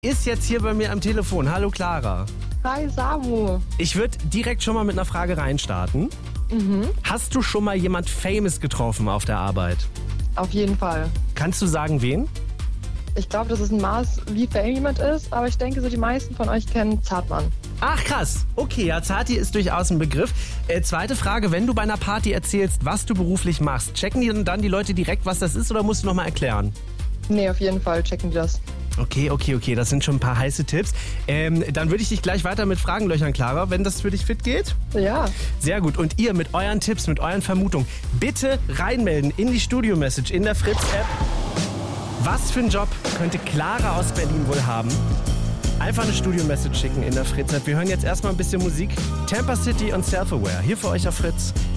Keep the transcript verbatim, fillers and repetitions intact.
ist jetzt hier bei mir am Telefon. Hallo Clara. Hi Samu. Ich würde direkt schon mal mit einer Frage reinstarten. Mhm. Hast du schon mal jemand famous getroffen auf der Arbeit? Auf jeden Fall. Kannst du sagen, wen? Ich glaube, das ist ein Maß, wie fame jemand ist, aber ich denke, so die meisten von euch kennen Zartmann. Ach krass, okay, ja, Zati ist durchaus ein Begriff. Äh, zweite Frage, wenn du bei einer Party erzählst, was du beruflich machst, checken die dann die Leute direkt, was das ist, oder musst du nochmal erklären? Nee, auf jeden Fall checken die das. Okay, okay, okay, das sind schon ein paar heiße Tipps. Ähm, dann würde ich dich gleich weiter mit Fragen löchern, Clara, wenn das für dich fit geht. Ja. Sehr gut. Und ihr mit euren Tipps, mit euren Vermutungen, bitte reinmelden in die Studio-Message in der Fritz-App. Was für einen Job könnte Clara aus Berlin wohl haben? Einfach eine Studio-Message schicken in der Fritz-App. Wir hören jetzt erstmal ein bisschen Musik. Tampa City und Self-Aware. Hier für euch auf Fritz.